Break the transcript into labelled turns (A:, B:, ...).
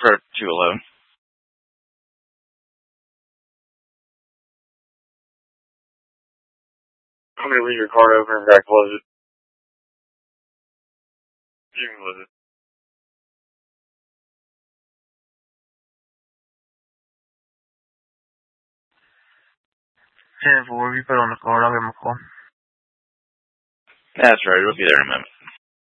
A: for 2 alone. I'm going to leave your card open and back close it. You can close it. 10-4, if you put on the card, I'll give him a call.
B: That's right, it'll be there in a minute.